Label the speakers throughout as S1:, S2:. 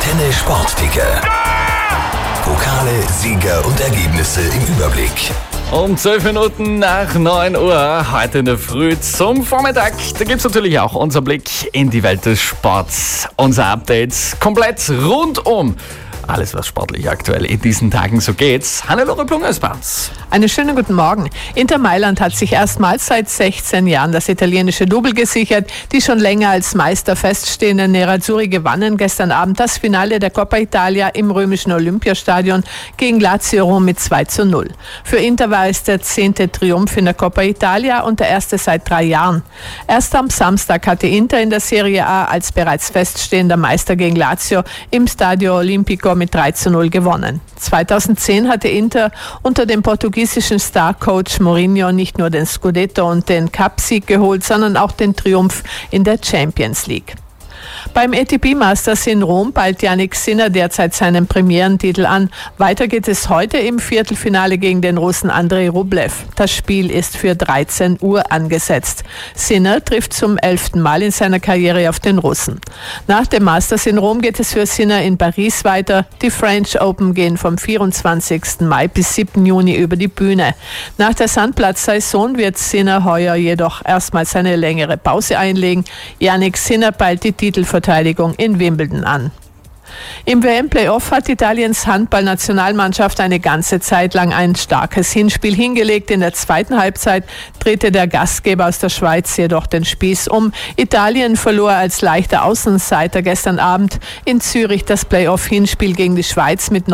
S1: Antenne Sportticker. Pokale, Sieger und Ergebnisse im Überblick.
S2: Um 12 Minuten nach 9 Uhr, heute in der Früh zum Vormittag. Da gibt es natürlich auch unser Blick in die Welt des Sports. Unser Update komplett rundum. Alles, was sportlich aktuell in diesen Tagen so geht. Hannelore Plunger ist bei uns.
S3: Einen schönen guten Morgen. Inter Mailand hat sich erstmals seit 16 Jahren das italienische Double gesichert. Die schon länger als Meister feststehenden Nerazzurri gewannen gestern Abend das Finale der Coppa Italia im römischen Olympiastadion gegen Lazio Rom mit 2:0. Für Inter war es der 10. Triumph in der Coppa Italia und der erste seit 3 Jahren. Erst am Samstag hatte Inter in der Serie A als bereits feststehender Meister gegen Lazio im Stadio Olimpico mit 3:0 gewonnen. 2010 hatte Inter unter dem portugiesischen Star-Coach Mourinho nicht nur den Scudetto und den Cup-Sieg geholt, sondern auch den Triumph in der Champions League. Beim ATP Masters in Rom peilt Jannik Sinner derzeit seinen Premierentitel an. Weiter geht es heute im Viertelfinale gegen den Russen Andrei Rublev. Das Spiel ist für 13 Uhr angesetzt. Sinner trifft zum 11. Mal in seiner Karriere auf den Russen. Nach dem Masters in Rom geht es für Sinner in Paris weiter. Die French Open gehen vom 24. Mai bis 7. Juni über die Bühne. Nach der Sandplatzsaison wird Sinner heuer jedoch erstmals eine längere Pause einlegen. Jannik Sinner peilt die Titelverteidigung in Wimbledon an. Im WM-Playoff hat Italiens Handballnationalmannschaft eine ganze Zeit lang ein starkes Hinspiel hingelegt. In der zweiten Halbzeit drehte der Gastgeber aus der Schweiz jedoch den Spieß um. Italien verlor als leichter Außenseiter gestern Abend in Zürich das Playoff-Hinspiel gegen die Schweiz mit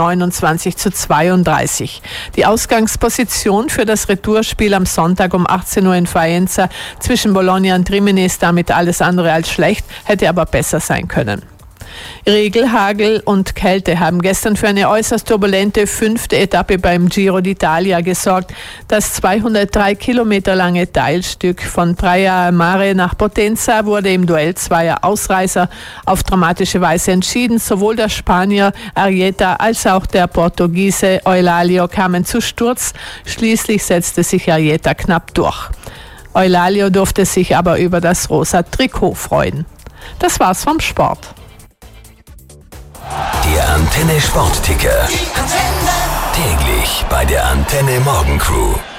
S3: 29:32. Die Ausgangsposition für das Retourspiel am Sonntag um 18 Uhr in Faenza zwischen Bologna und Rimini ist damit alles andere als schlecht, hätte aber besser sein können. Regen, Hagel und Kälte haben gestern für eine äußerst turbulente 5. Etappe beim Giro d'Italia gesorgt. Das 203 Kilometer lange Teilstück von Praia Mare nach Potenza wurde im Duell zweier Ausreißer auf dramatische Weise entschieden. Sowohl der Spanier Arrieta als auch der Portugiese Eulálio kamen zu Sturz. Schließlich setzte sich Arrieta knapp durch. Eulálio durfte sich aber über das rosa Trikot freuen. Das war's vom Sport.
S1: Der Antenne Sportticker. Täglich bei der Antenne Morgencrew.